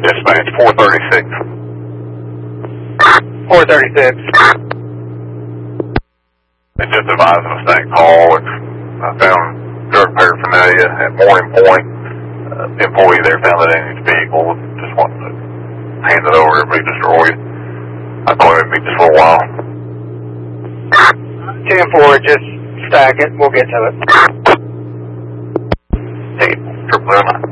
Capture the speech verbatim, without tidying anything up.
Dispatch four thirty-six. four thirty-six. It's just advising a stack call. It's, I found drug paraphernalia at Morning Point. Uh, the employee there found it in his vehicle. Just wanted to hand it over to be destroyed. I thought it would be just for a while. ten four, just stack it. We'll get to it. Hey, triple M.